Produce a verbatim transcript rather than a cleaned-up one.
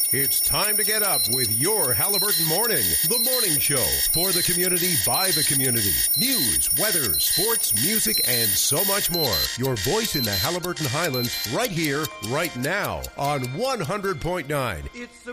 It's time to get up with your Halliburton Morning, the morning show for the community, by the community. News, weather, sports, music, and so much more. Your voice in the Halliburton Highlands right here, right now on one hundred point nine. It's the